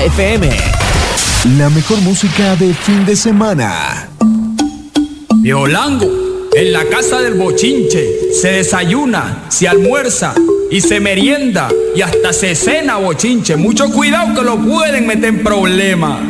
Exa FM. La mejor música de fin de semana. Violango, en la casa del bochinche, se desayuna, se almuerza y se merienda y hasta se cena bochinche. Mucho cuidado que lo pueden meter en problemas.